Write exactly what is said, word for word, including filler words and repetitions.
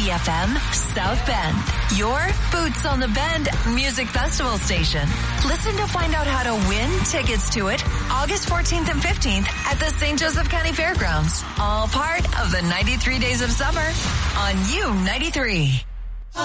Unity F M, South Bend. Your Boots on the Bend music festival station. Listen to find out how to win tickets to it August fourteenth and fifteenth at the Saint Joseph County Fairgrounds. All part of the ninety-three Days of Summer on U ninety-three.